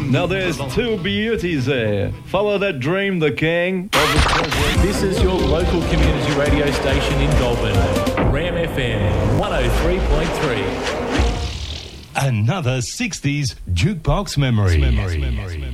Now there's two beauties there. Follow that dream, the king. This is your local community radio station in Goulburn. Ram FM 103.3. Another 60s jukebox memory.